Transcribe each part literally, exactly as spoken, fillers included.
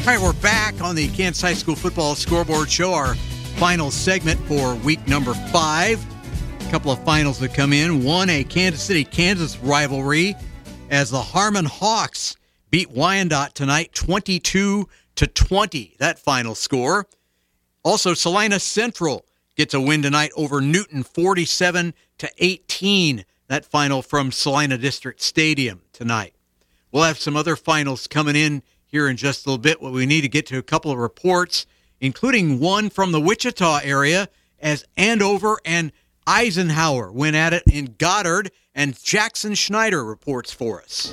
All right, we're back on the Kansas High School Football Scoreboard Show, our final segment for week number five. A couple of finals that come in. One, a Kansas City-Kansas rivalry as the Harmon Hawks beat Wyandotte tonight twenty-two to twenty, that final score. Also, Salina Central gets a win tonight over Newton forty-seven to eighteen, that final from Salina District Stadium tonight. We'll have some other finals coming in here in just a little bit. What we need to get to a couple of reports, including one from the Wichita area as Andover and Eisenhower went at it in Goddard, and Jackson Schneider reports for us.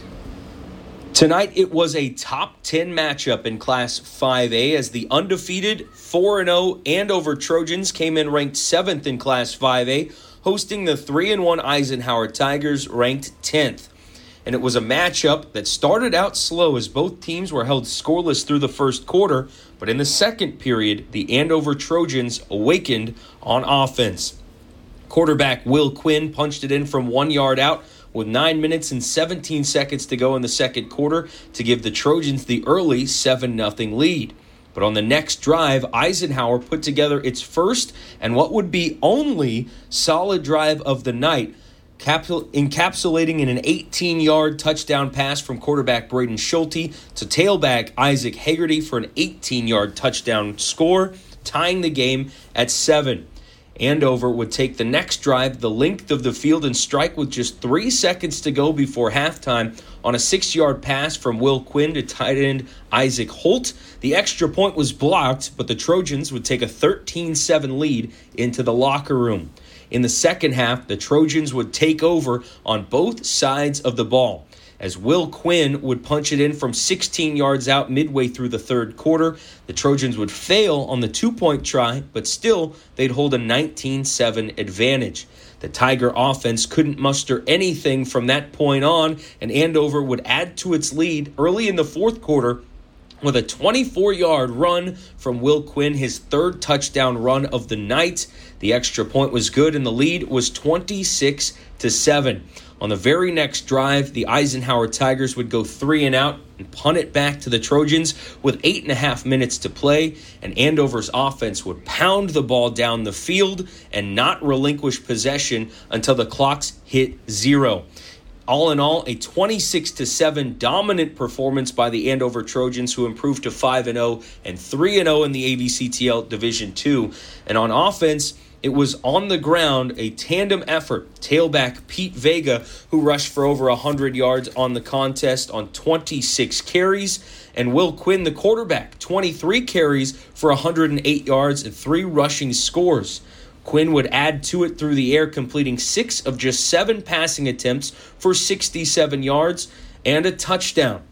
Tonight it was a top ten matchup in Class five A as the undefeated four and oh Andover Trojans came in ranked seventh in Class five A, hosting the three and one Eisenhower Tigers ranked tenth. And it was a matchup that started out slow as both teams were held scoreless through the first quarter, but in the second period, the Andover Trojans awakened on offense. Quarterback Will Quinn punched it in from one yard out with nine minutes and seventeen seconds to go in the second quarter to give the Trojans the early seven nothing lead. But on the next drive, Eisenhower put together its first and what would be only solid drive of the night, encapsulating in an eighteen-yard touchdown pass from quarterback Braden Schulte to tailback Isaac Hagerty for an eighteen-yard touchdown score, tying the game at seven. Andover would take the next drive the length of the field and strike with just three seconds to go before halftime on a six-yard pass from Will Quinn to tight end Isaac Holt. The extra point was blocked, but the Trojans would take a thirteen seven lead into the locker room. In the second half, the Trojans would take over on both sides of the ball, as Will Quinn would punch it in from sixteen yards out midway through the third quarter. The Trojans would fail on the two-point try, but still they'd hold a nineteen seven advantage. The Tiger offense couldn't muster anything from that point on, and Andover would add to its lead early in the fourth quarter with a twenty-four-yard run from Will Quinn, his third touchdown run of the night. The extra point was good, and the lead was twenty-six to seven. On the very next drive, the Eisenhower Tigers would go three and out and punt it back to the Trojans with eight and a half minutes to play, and Andover's offense would pound the ball down the field and not relinquish possession until the clocks hit zero. All in all, a twenty-six to seven dominant performance by the Andover Trojans, who improved to five and oh and three and oh in the A V C T L Division two. And on offense, it was on the ground, a tandem effort. Tailback Pete Vega, who rushed for over one hundred yards on the contest on twenty-six carries, and Will Quinn, the quarterback, twenty-three carries for one hundred eight yards and three rushing scores. Quinn would add to it through the air, completing six of just seven passing attempts for sixty-seven yards and a touchdown.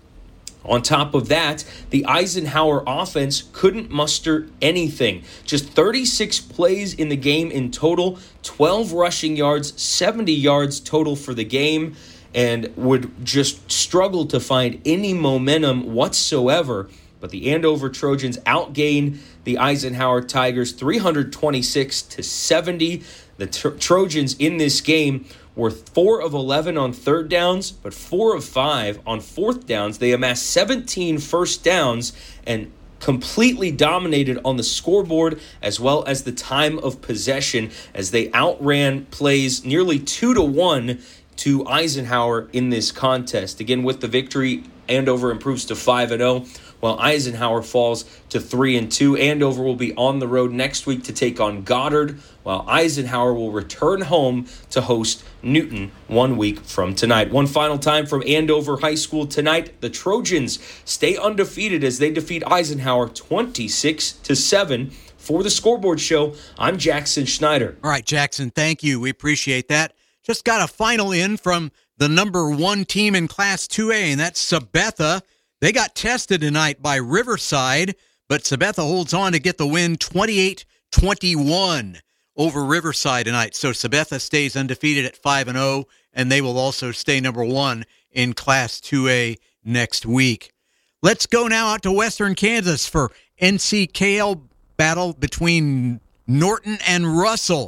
On top of that, the Eisenhower offense couldn't muster anything. Just thirty-six plays in the game in total, twelve rushing yards, seventy yards total for the game, and would just struggle to find any momentum whatsoever. But the Andover Trojans outgained the Eisenhower Tigers three hundred twenty-six to seventy. The tr- Trojans in this game were four of eleven on third downs, but four of five on fourth downs. They amassed seventeen first downs and completely dominated on the scoreboard as well as the time of possession as they outran plays nearly two to one to Eisenhower in this contest. Again, with the victory, Andover improves to five and oh, while Eisenhower falls to three and two. Andover will be on the road next week to take on Goddard, while Eisenhower will return home to host Newton one week from tonight. One final time from Andover High School tonight. The Trojans stay undefeated as they defeat Eisenhower twenty-six to seven. For the Scoreboard Show, I'm Jackson Schneider. All right, Jackson, thank you. We appreciate that. Just got a final in from the number one team in Class two A, and that's Sabetha. They got tested tonight by Riverside, but Sabetha holds on to get the win twenty-eight twenty-one over Riverside tonight. So Sabetha stays undefeated at five and oh, and they will also stay number one in Class two A next week. Let's go now out to Western Kansas for N C K L battle between Norton and Russell.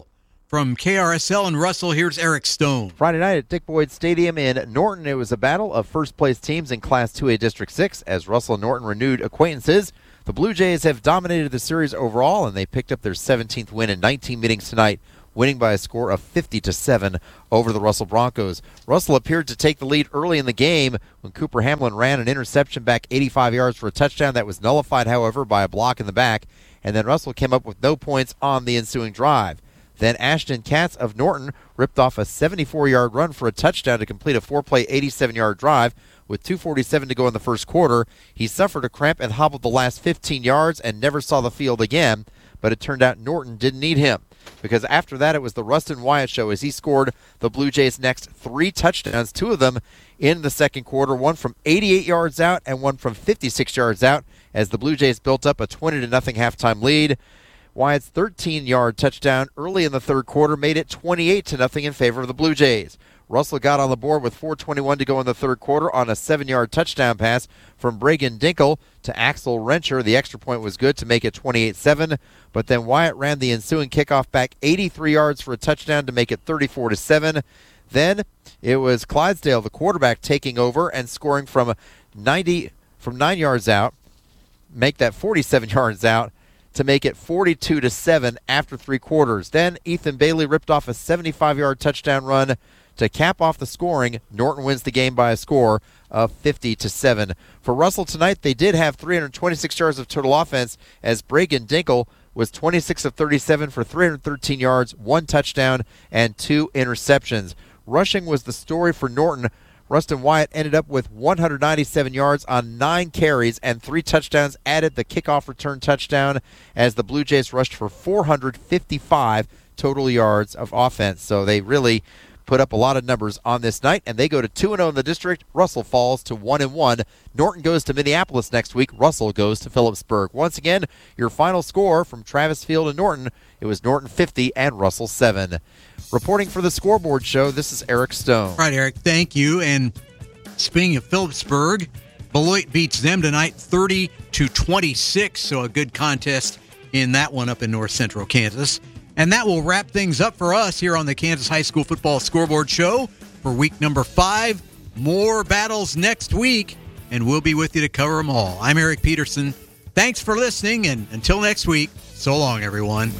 From K R S L in Russell, here's Eric Stone. Friday night at Dick Boyd Stadium in Norton, it was a battle of first-place teams in Class two A District six as Russell and Norton renewed acquaintances. The Blue Jays have dominated the series overall, and they picked up their seventeenth win in nineteen meetings tonight, winning by a score of fifty to seven over the Russell Broncos. Russell appeared to take the lead early in the game when Cooper Hamlin ran an interception back eighty-five yards for a touchdown that was nullified, however, by a block in the back, and then Russell came up with no points on the ensuing drive. Then Ashton Katz of Norton ripped off a seventy-four-yard run for a touchdown to complete a four-play eighty-seven-yard drive with two forty-seven to go in the first quarter. He suffered a cramp and hobbled the last fifteen yards and never saw the field again, but it turned out Norton didn't need him, because after that it was the Rustin Wyatt show as he scored the Blue Jays' next three touchdowns, two of them in the second quarter, one from eighty-eight yards out and one from fifty-six yards out, as the Blue Jays built up a twenty to nothing halftime lead. Wyatt's thirteen-yard touchdown early in the third quarter made it twenty-eight to nothing in favor of the Blue Jays. Russell got on the board with four twenty-one to go in the third quarter on a seven-yard touchdown pass from Bragan Dinkle to Axel Rencher. The extra point was good to make it twenty-eight seven, but then Wyatt ran the ensuing kickoff back eighty-three yards for a touchdown to make it thirty-four to seven. Then it was Clydesdale, the quarterback, taking over and scoring from ninety from nine yards out, make that forty-seven yards out, to make it forty-two to seven after three quarters. Then Ethan Bailey ripped off a seventy-five-yard touchdown run to cap off the scoring. Norton wins the game by a score of fifty to seven. For Russell tonight, they did have three hundred twenty-six yards of total offense as Bragan Dinkle was twenty-six of thirty-seven for three hundred thirteen yards, one touchdown, and two interceptions. Rushing was the story for Norton. Rustin Wyatt ended up with one hundred ninety-seven yards on nine carries and three touchdowns, added the kickoff return touchdown as the Blue Jays rushed for four hundred fifty-five total yards of offense. So they really put up a lot of numbers on this night, and they go to two and oh in the district. Russell falls to one and one. Norton goes to Minneapolis next week. Russell goes to Phillipsburg. Once again, your final score from Travis Field and Norton, it was Norton fifty and Russell seven. Reporting for the Scoreboard Show, this is Eric Stone. All right, Eric, thank you. And speaking of Phillipsburg, Beloit beats them tonight thirty to twenty-six, so a good contest in that one up in north central Kansas. And that will wrap things up for us here on the Kansas High School Football Scoreboard Show for week number five. More battles next week, and we'll be with you to cover them all. I'm Eric Peterson. Thanks for listening, and until next week, so long, everyone.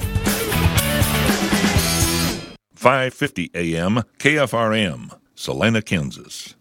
five fifty A M K F R M, Salina, Kansas.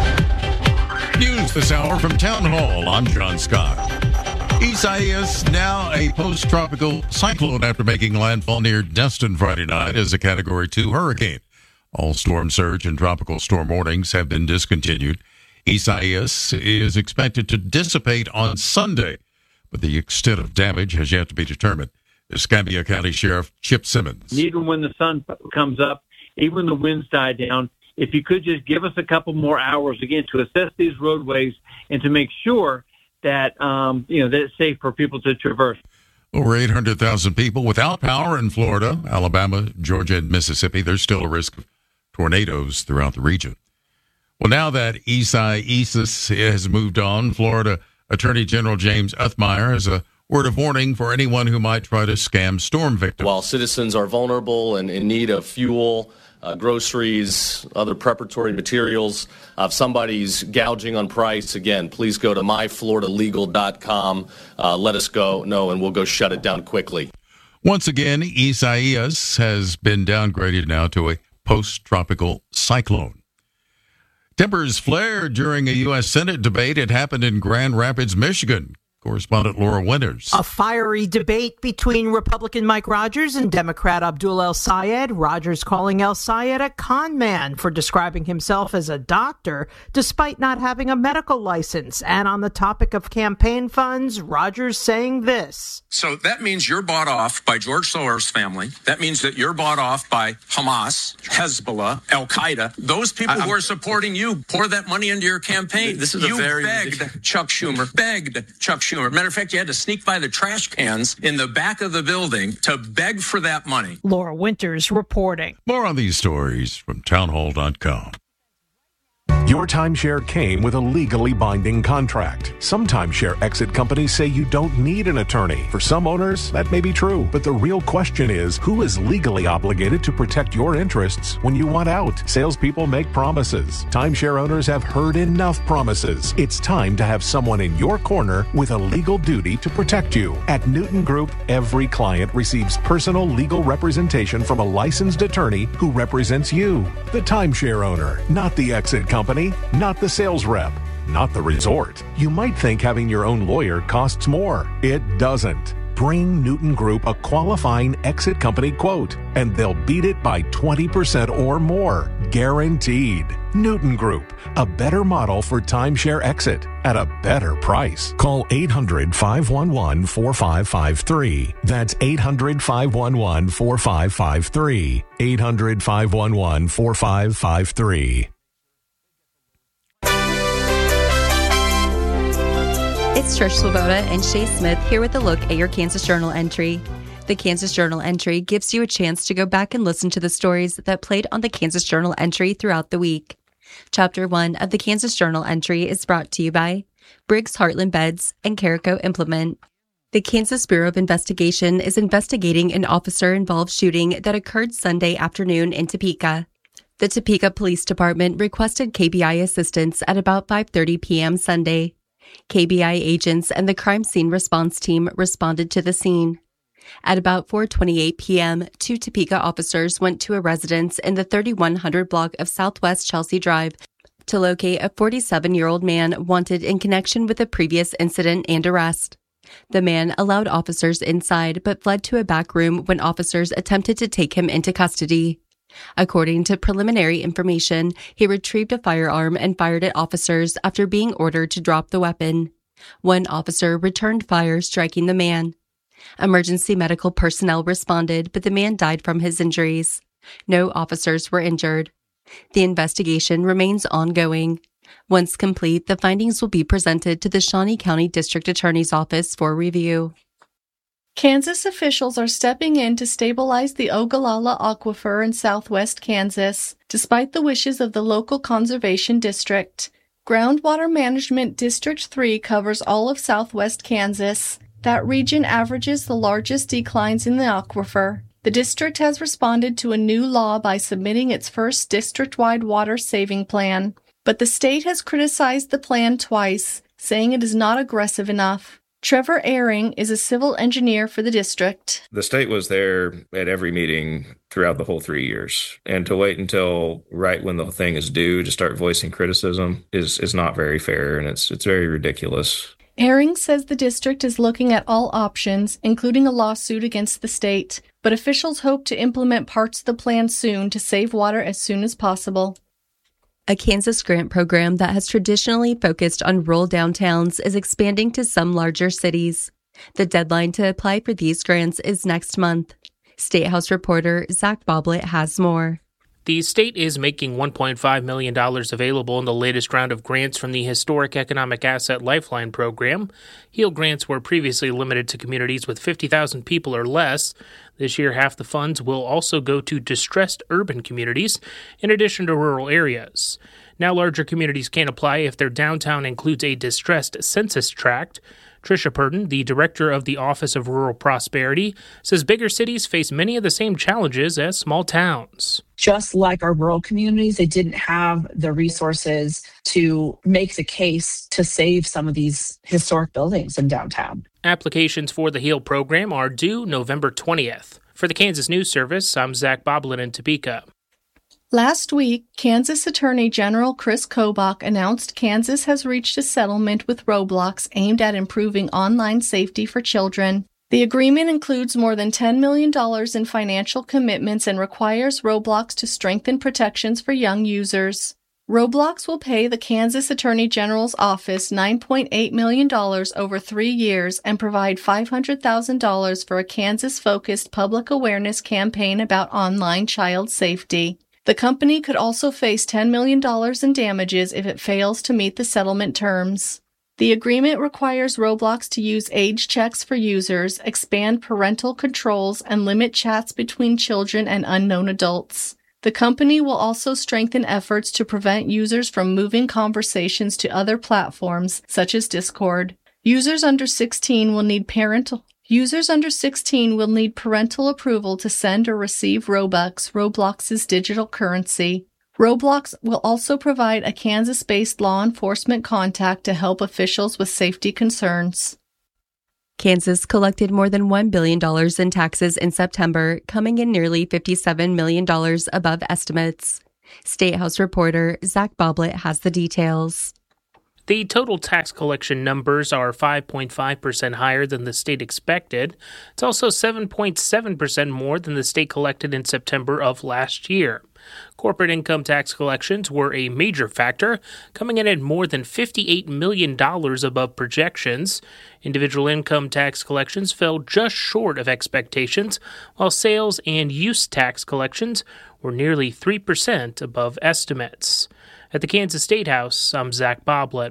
News this hour from Town Hall. I'm John Scott. Isaias, now a post-tropical cyclone after making landfall near Destin Friday night as a Category two hurricane. All storm surge and tropical storm warnings have been discontinued. Isaias is expected to dissipate on Sunday, but the extent of damage has yet to be determined. Escambia County Sheriff Chip Simmons. Even when the sun comes up, even when the winds die down, if you could just give us a couple more hours, again, to assess these roadways and to make sure that, um, you know, that it's safe for people to traverse. Over eight hundred thousand people without power in Florida, Alabama, Georgia, and Mississippi. There's still a risk of tornadoes throughout the region. Well, now that Isaias has moved on, Florida Attorney General James Uthmeyer has a word of warning for anyone who might try to scam storm victims. While citizens are vulnerable and in need of fuel, uh, groceries, other preparatory materials, uh, if somebody's gouging on price, again, please go to my florida legal dot com. Uh, let us go know, and we'll go shut it down quickly. Once again, Isaias has been downgraded now to a post-tropical cyclone. Tempers flared during a U S Senate debate. It happened in Grand Rapids, Michigan. Correspondent Laura Winters. A fiery debate between Republican Mike Rogers and Democrat Abdul El-Sayed. Rogers calling El-Sayed a con man for describing himself as a doctor despite not having a medical license. And on the topic of campaign funds, Rogers saying this. So that means you're bought off by George Soros' family. That means that you're bought off by Hamas, Hezbollah, Al-Qaeda. Those people I, who are supporting you pour that money into your campaign. This is you a very... begged Chuck Schumer, begged Chuck Schumer. Matter of fact, you had to sneak by the trash cans in the back of the building to beg for that money. Laura Winters reporting. More on these stories from town hall dot com. Your timeshare came with a legally binding contract. Some timeshare exit companies say you don't need an attorney. For some owners, that may be true, but the real question is, who is legally obligated to protect your interests when you want out? Salespeople make promises. Timeshare owners have heard enough promises. It's time to have someone in your corner with a legal duty to protect you. At Newton Group, every client receives personal legal representation from a licensed attorney who represents you, the timeshare owner, not the exit company. Not the sales rep, not the resort. You might think having your own lawyer costs more. It doesn't. Bring Newton Group a qualifying exit company quote, and they'll beat it by twenty percent or more. Guaranteed. Newton Group, a better model for timeshare exit at a better price. Call eight hundred, five one one, four five five three. That's eight hundred, five one one, four five five three. eight hundred, five one one, four five five three. It's Trish Swoboda and Shay Smith here with a look at your Kansas Journal entry. The Kansas Journal entry gives you a chance to go back and listen to the stories that played on the Kansas Journal entry throughout the week. Chapter one of the Kansas Journal entry is brought to you by Briggs Heartland Beds and Carico Implement. The Kansas Bureau of Investigation is investigating an officer-involved shooting that occurred Sunday afternoon in Topeka. The Topeka Police Department requested K B I assistance at about five thirty p.m. Sunday. K B I agents and the crime scene response team responded to the scene. At about four twenty-eight p.m., two Topeka officers went to a residence in the thirty-one hundred block of Southwest Chelsea Drive to locate a forty-seven-year-old man wanted in connection with a previous incident and arrest. The man allowed officers inside but fled to a back room when officers attempted to take him into custody. According to preliminary information, he retrieved a firearm and fired at officers after being ordered to drop the weapon. One officer returned fire, striking the man. Emergency medical personnel responded, but the man died from his injuries. No officers were injured. The investigation remains ongoing. Once complete, the findings will be presented to the Shawnee County District Attorney's Office for review. Kansas officials are stepping in to stabilize the Ogallala Aquifer in southwest Kansas, despite the wishes of the local conservation district. Groundwater Management District three covers all of southwest Kansas. That region averages the largest declines in the aquifer. The district has responded to a new law by submitting its first district-wide water saving plan, but the state has criticized the plan twice, saying it is not aggressive enough. Trevor Ehring is a civil engineer for the district. The state was there at every meeting throughout the whole three years. And to wait until right when the thing is due to start voicing criticism is, is not very fair, and it's it's very ridiculous. Ehring says the district is looking at all options, including a lawsuit against the state, but officials hope to implement parts of the plan soon to save water as soon as possible. A Kansas grant program that has traditionally focused on rural downtowns is expanding to some larger cities. The deadline to apply for these grants is next month. State House reporter Zach Boblet has more. The state is making one point five million dollars available in the latest round of grants from the Historic Economic Asset Lifeline program. HEAL grants were previously limited to communities with fifty thousand people or less. This year, half the funds will also go to distressed urban communities, in addition to rural areas. Now larger communities can apply if their downtown includes a distressed census tract. Tricia Purden, the director of the Office of Rural Prosperity, says bigger cities face many of the same challenges as small towns. Just like our rural communities, they didn't have the resources to make the case to save some of these historic buildings in downtown. Applications for the HEAL program are due November twentieth. For the Kansas News Service, I'm Zach Boblin in Topeka. Last week, Kansas Attorney General Chris Kobach announced Kansas has reached a settlement with Roblox aimed at improving online safety for children. The agreement includes more than ten million dollars in financial commitments and requires Roblox to strengthen protections for young users. Roblox will pay the Kansas Attorney General's office nine point eight million dollars over three years and provide five hundred thousand dollars for a Kansas-focused public awareness campaign about online child safety. The company could also face ten million dollars in damages if it fails to meet the settlement terms. The agreement requires Roblox to use age checks for users, expand parental controls, and limit chats between children and unknown adults. The company will also strengthen efforts to prevent users from moving conversations to other platforms, such as Discord. Users under sixteen will need parental Users under sixteen will need parental approval to send or receive Robux, Roblox's digital currency. Roblox will also provide a Kansas-based law enforcement contact to help officials with safety concerns. Kansas collected more than one billion dollars in taxes in September, coming in nearly fifty-seven million dollars above estimates. State House reporter Zach Boblet has the details. The total tax collection numbers are five point five percent higher than the state expected. It's also seven point seven percent more than the state collected in September of last year. Corporate income tax collections were a major factor, coming in at more than fifty-eight million dollars above projections. Individual income tax collections fell just short of expectations, while sales and use tax collections were nearly three percent above estimates. At the Kansas State House, I'm Zach Boblet.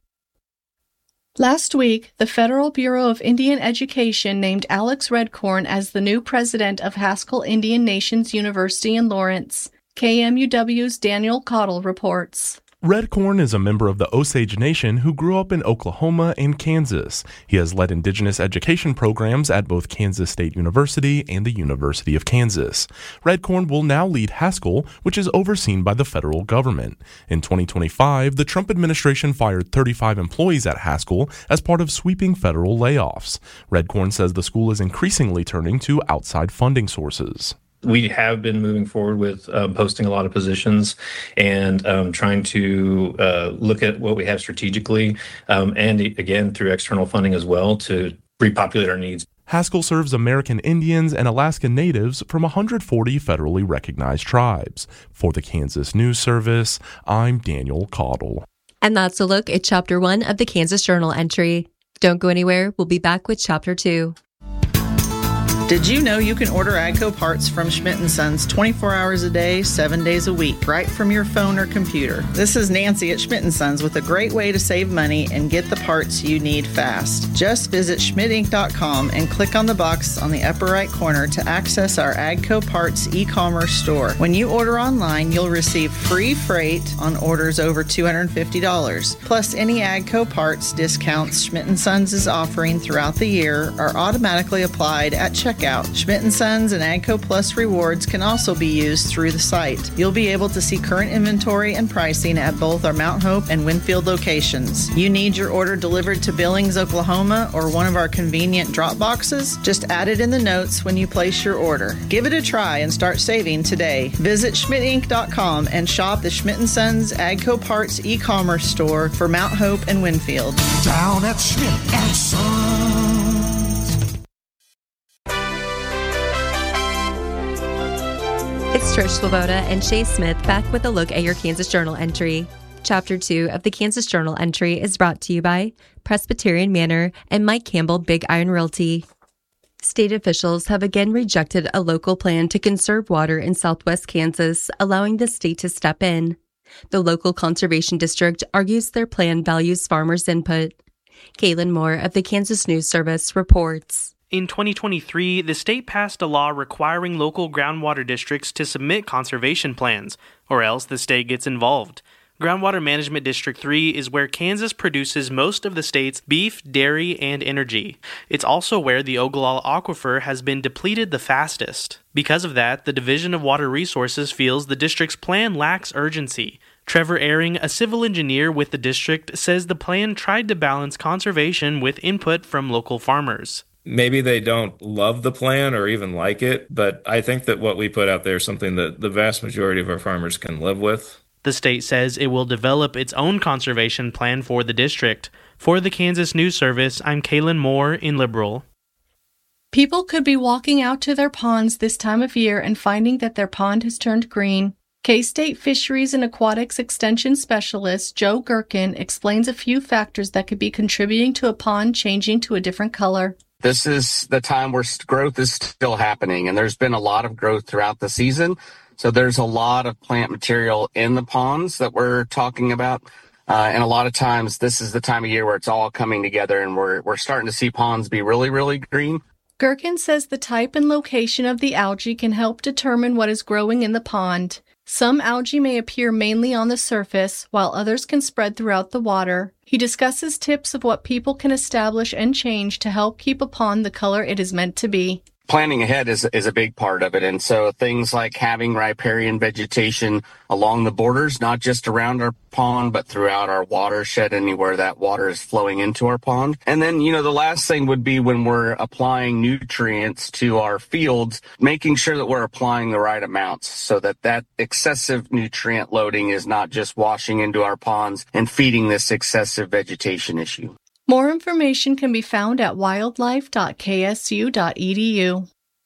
Last week, the Federal Bureau of Indian Education named Alex Redcorn as the new president of Haskell Indian Nations University in Lawrence. K M U W's Daniel Cottle reports. Redcorn is a member of the Osage Nation who grew up in Oklahoma and Kansas. He has led indigenous education programs at both Kansas State University and the University of Kansas. Redcorn will now lead Haskell, which is overseen by the federal government. In twenty twenty-five, the Trump administration fired thirty-five employees at Haskell as part of sweeping federal layoffs. Redcorn says the school is increasingly turning to outside funding sources. We have been moving forward with um, posting a lot of positions and um, trying to uh, look at what we have strategically um, and, again, through external funding as well to repopulate our needs. Haskell serves American Indians and Alaska Natives from one hundred forty federally recognized tribes. For the Kansas News Service, I'm Daniel Cottle. And that's a look at Chapter one of the Kansas Journal entry. Don't go anywhere. We'll be back with Chapter two. Did you know you can order AGCO parts from Schmidt and Sons twenty-four hours a day, seven days a week, right from your phone or computer? This is Nancy at Schmidt and Sons with a great way to save money and get the parts you need fast. Just visit schmidt inc dot com and click on the box on the upper right corner to access our AGCO Parts e-commerce store. When you order online, you'll receive free freight on orders over two hundred fifty dollars. Plus, any AGCO parts discounts Schmidt and Sons is offering throughout the year are automatically applied at checkout. Schmidt and Sons and AGCO Plus rewards can also be used through the site. You'll be able to see current inventory and pricing at both our Mount Hope and Winfield locations. You need your order delivered to Billings, Oklahoma, or one of our convenient drop boxes? Just add it in the notes when you place your order. Give it a try and start saving today. Visit schmidt inc dot com and shop the Schmidt and Sons AGCO Parts e-commerce store for Mount Hope and Winfield. Down at Schmidt and Sons. It's Trish Swoboda and Shay Smith back with a look at your Kansas Journal entry. Chapter two of the Kansas Journal entry is brought to you by Presbyterian Manor and Mike Campbell Big Iron Realty. State officials have again rejected a local plan to conserve water in southwest Kansas, allowing the state to step in. The local conservation district argues their plan values farmers' input. Kaylin Moore of the Kansas News Service reports. In twenty twenty-three, the state passed a law requiring local groundwater districts to submit conservation plans, or else the state gets involved. Groundwater Management District three is where Kansas produces most of the state's beef, dairy, and energy. It's also where the Ogallala Aquifer has been depleted the fastest. Because of that, the Division of Water Resources feels the district's plan lacks urgency. Trevor Ehring, a civil engineer with the district, says the plan tried to balance conservation with input from local farmers. Maybe they don't love the plan or even like it, but I think that what we put out there is something that the vast majority of our farmers can live with. The state says it will develop its own conservation plan for the district. For the Kansas News Service, I'm Kaylin Moore in Liberal. People could be walking out to their ponds this time of year and finding that their pond has turned green. K-State Fisheries and Aquatics Extension Specialist Joe Gherkin explains a few factors that could be contributing to a pond changing to a different color. This is the time where growth is still happening, and there's been a lot of growth throughout the season. So there's a lot of plant material in the ponds that we're talking about. Uh, and a lot of times this is the time of year where it's all coming together, and we're we're starting to see ponds be really, really green. Gherkin says the type and location of the algae can help determine what is growing in the pond. Some algae may appear mainly on the surface, while others can spread throughout the water. He discusses tips of what people can establish and change to help keep a pond the color it is meant to be. Planning ahead is is a big part of it. And so things like having riparian vegetation along the borders, not just around our pond, but throughout our watershed, anywhere that water is flowing into our pond. And then, you know, the last thing would be when we're applying nutrients to our fields, making sure that we're applying the right amounts so that that excessive nutrient loading is not just washing into our ponds and feeding this excessive vegetation issue. More information can be found at wildlife dot k s u dot e d u.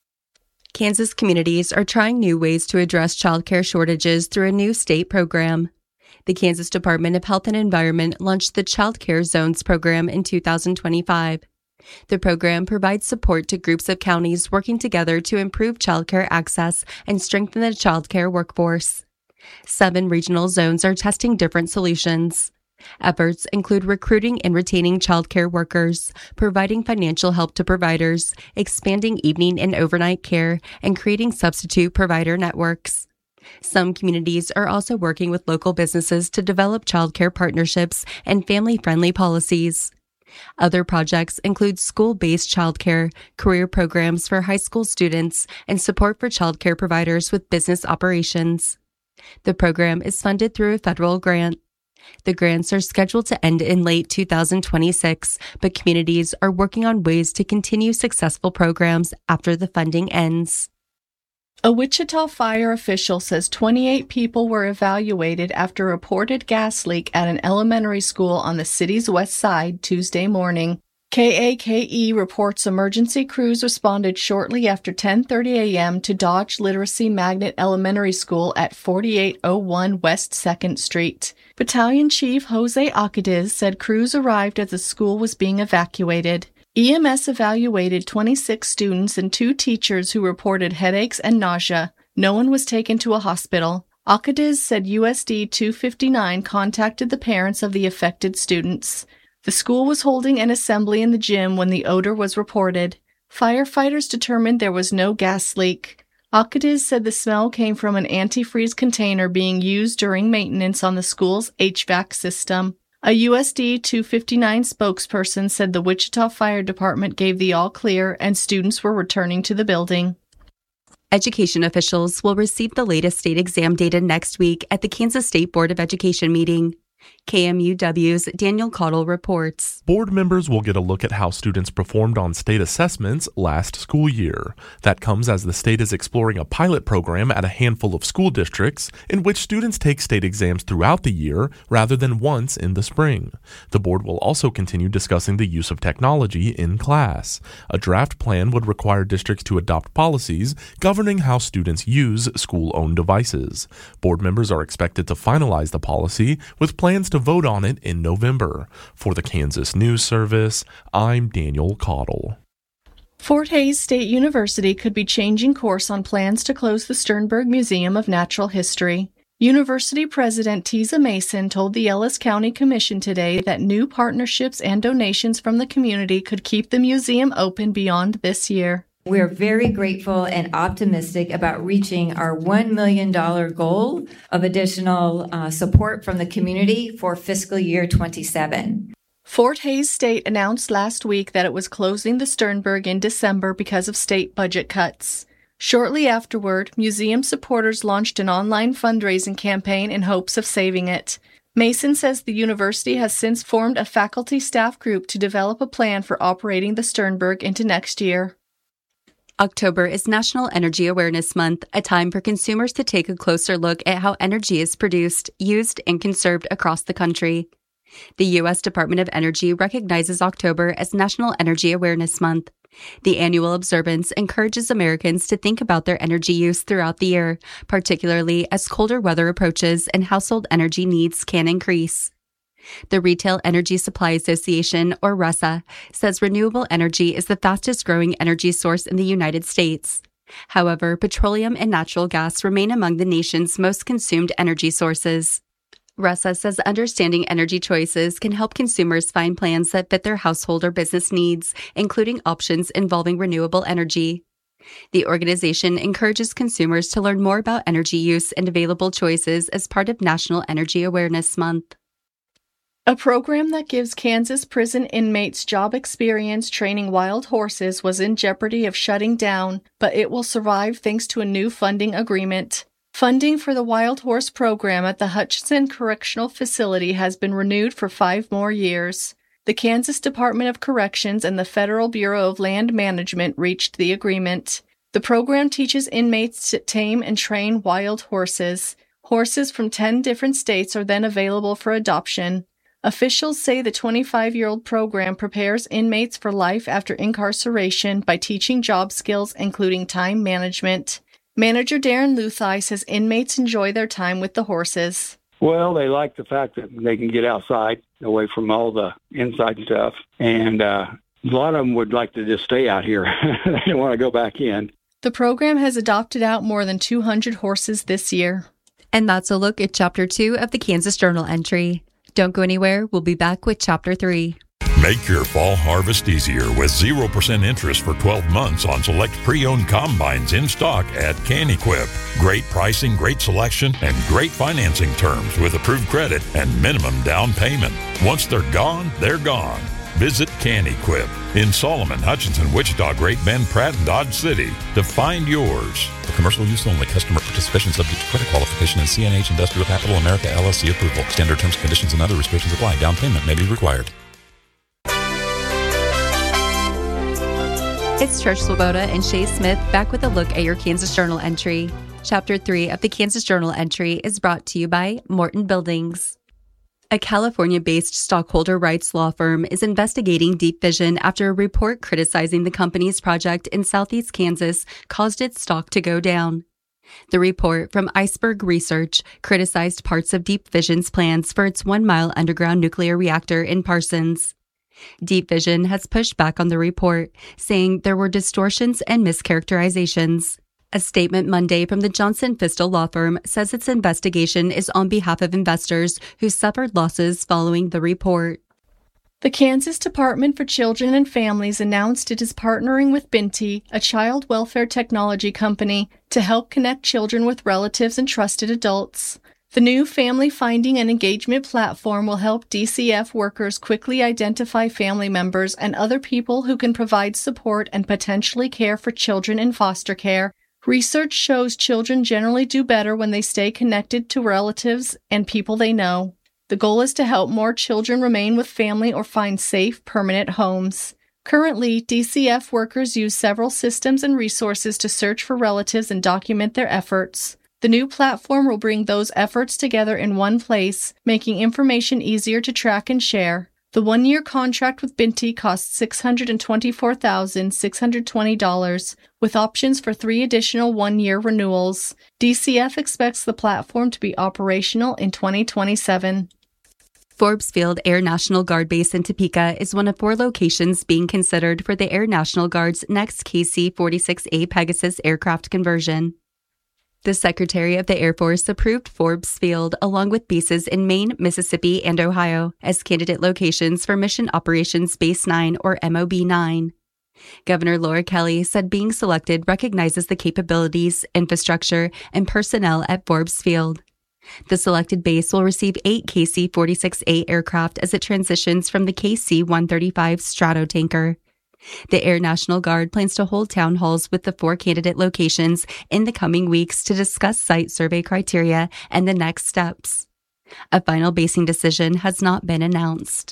Kansas communities are trying new ways to address childcare shortages through a new state program. The Kansas Department of Health and Environment launched the Child Care Zones program in two thousand twenty-five. The program provides support to groups of counties working together to improve childcare access and strengthen the childcare workforce. Seven regional zones are testing different solutions. Efforts include recruiting and retaining childcare workers, providing financial help to providers, expanding evening and overnight care, and creating substitute provider networks. Some communities are also working with local businesses to develop childcare partnerships and family-friendly policies. Other projects include school-based childcare, career programs for high school students, and support for childcare providers with business operations. The program is funded through a federal grant. The grants are scheduled to end in late two thousand twenty-six, but communities are working on ways to continue successful programs after the funding ends. A Wichita fire official says twenty-eight people were evaluated after a reported gas leak at an elementary school on the city's west side Tuesday morning. K A K E reports emergency crews responded shortly after ten thirty a.m. to Dodge Literacy Magnet Elementary School at forty-eight oh one West second Street. Battalion Chief Jose Acadiz said crews arrived as the school was being evacuated. E M S evaluated twenty-six students and two teachers who reported headaches and nausea. No one was taken to a hospital. Acadiz said U S D two fifty-nine contacted the parents of the affected students. The school was holding an assembly in the gym when the odor was reported. Firefighters determined there was no gas leak. Acadiz said the smell came from an antifreeze container being used during maintenance on the school's H V A C system. A U S D two fifty-nine spokesperson said the Wichita Fire Department gave the all clear and students were returning to the building. Education officials will receive the latest state exam data next week at the Kansas State Board of Education meeting. K M U W's Daniel Cottle reports. Board members will get a look at how students performed on state assessments last school year. That comes as the state is exploring a pilot program at a handful of school districts in which students take state exams throughout the year rather than once in the spring. The board will also continue discussing the use of technology in class. A draft plan would require districts to adopt policies governing how students use school-owned devices. Board members are expected to finalize the policy with plans to vote on it in November. For the Kansas News Service, I'm Daniel Cottle. Fort Hays State University could be changing course on plans to close the Sternberg Museum of Natural History. University President Teza Mason told the Ellis County Commission today that new partnerships and donations from the community could keep the museum open beyond this year. We're very grateful and optimistic about reaching our one million dollars goal of additional uh, support from the community for fiscal year twenty-seven. Fort Hays State announced last week that it was closing the Sternberg in December because of state budget cuts. Shortly afterward, museum supporters launched an online fundraising campaign in hopes of saving it. Mason says the university has since formed a faculty staff group to develop a plan for operating the Sternberg into next year. October is National Energy Awareness Month, a time for consumers to take a closer look at how energy is produced, used, and conserved across the country. The U S Department of Energy recognizes October as National Energy Awareness Month. The annual observance encourages Americans to think about their energy use throughout the year, particularly as colder weather approaches and household energy needs can increase. The Retail Energy Supply Association, or R E S A, says renewable energy is the fastest growing energy source in the United States. However, petroleum and natural gas remain among the nation's most consumed energy sources. R E S A says understanding energy choices can help consumers find plans that fit their household or business needs, including options involving renewable energy. The organization encourages consumers to learn more about energy use and available choices as part of National Energy Awareness Month. A program that gives Kansas prison inmates job experience training wild horses was in jeopardy of shutting down, but it will survive thanks to a new funding agreement. Funding for the Wild Horse program at the Hutchinson Correctional Facility has been renewed for five more years. The Kansas Department of Corrections and the Federal Bureau of Land Management reached the agreement. The program teaches inmates to tame and train wild horses. Horses from ten different states are then available for adoption. Officials say the twenty-five-year-old program prepares inmates for life after incarceration by teaching job skills, including time management. Manager Darren Luthai says inmates enjoy their time with the horses. Well, they like the fact that they can get outside, away from all the inside stuff, and uh, a lot of them would like to just stay out here. They don't want to go back in. The program has adopted out more than two hundred horses this year. And that's a look at Chapter two of the Kansas Journal entry. Don't go anywhere. We'll be back with Chapter three. Make your fall harvest easier with zero percent interest for twelve months on select pre-owned combines in stock at CanEquip. Great pricing, great selection, and great financing terms with approved credit and minimum down payment. Once they're gone, they're gone. Visit CanEquip in Solomon, Hutchinson, Wichita, Great Bend, Pratt, and Dodge City to find yours. For commercial use only. Customer participation subject to credit qualification and C N H Industrial Capital America L L C approval. Standard terms, conditions, and other restrictions apply. Down payment may be required. It's Trish Swoboda and Shay Smith back with a look at your Kansas Journal entry. Chapter three of the Kansas Journal entry is brought to you by Morton Buildings. A California-based stockholder rights law firm is investigating Deep Vision after a report criticizing the company's project in southeast Kansas caused its stock to go down. The report from Iceberg Research criticized parts of Deep Vision's plans for its one-mile underground nuclear reactor in Parsons. Deep Vision has pushed back on the report, saying there were distortions and mischaracterizations. A statement Monday from the Johnson Fistel law firm says its investigation is on behalf of investors who suffered losses following the report. The Kansas Department for Children and Families announced it is partnering with Binti, a child welfare technology company, to help connect children with relatives and trusted adults. The new family finding and engagement platform will help D C F workers quickly identify family members and other people who can provide support and potentially care for children in foster care. Research shows children generally do better when they stay connected to relatives and people they know. The goal is to help more children remain with family or find safe, permanent homes. Currently, D C F workers use several systems and resources to search for relatives and document their efforts. The new platform will bring those efforts together in one place, making information easier to track and share. The one-year contract with Binti costs six hundred twenty-four thousand six hundred twenty dollars, with options for three additional one-year renewals. D C F expects the platform to be operational in twenty twenty-seven. Forbes Field Air National Guard Base in Topeka is one of four locations being considered for the Air National Guard's next K C forty-six A Pegasus aircraft conversion. The Secretary of the Air Force approved Forbes Field along with bases in Maine, Mississippi, and Ohio as candidate locations for Mission Operations Base nine or M O B nine. Governor Laura Kelly said being selected recognizes the capabilities, infrastructure, and personnel at Forbes Field. The selected base will receive eight K C forty-six A aircraft as it transitions from the K C one thirty-five Stratotanker. The Air National Guard plans to hold town halls with the four candidate locations in the coming weeks to discuss site survey criteria and the next steps. A final basing decision has not been announced.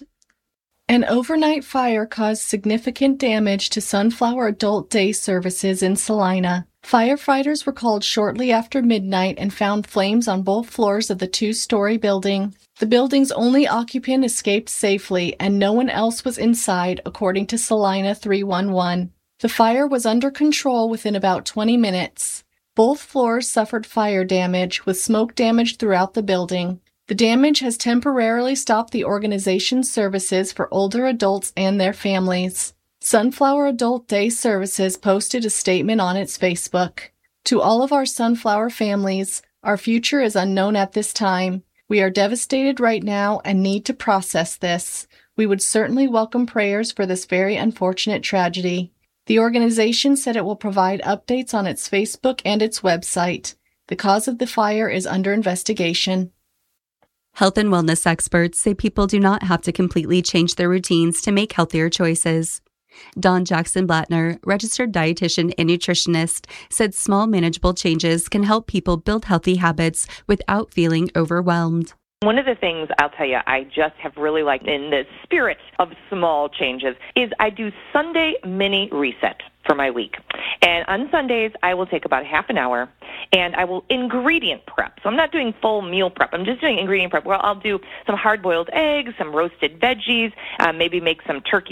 An overnight fire caused significant damage to Sunflower Adult Day Services in Salina. Firefighters were called shortly after midnight and found flames on both floors of the two-story building. The building's only occupant escaped safely, and no one else was inside, according to Salina three one one. The fire was under control within about twenty minutes. Both floors suffered fire damage, with smoke damage throughout the building. The damage has temporarily stopped the organization's services for older adults and their families. Sunflower Adult Day Services posted a statement on its Facebook. To all of our Sunflower families, our future is unknown at this time. We are devastated right now and need to process this. We would certainly welcome prayers for this very unfortunate tragedy. The organization said it will provide updates on its Facebook and its website. The cause of the fire is under investigation. Health and wellness experts say people do not have to completely change their routines to make healthier choices. Dawn Jackson Blattner, registered dietitian and nutritionist, said small manageable changes can help people build healthy habits without feeling overwhelmed. One of the things I'll tell you I just have really liked in the spirit of small changes is I do Sunday mini reset for my week. And on Sundays, I will take about half an hour and I will ingredient prep. So I'm not doing full meal prep. I'm just doing ingredient prep where I'll do some hard-boiled eggs, some roasted veggies, uh, maybe make some turkey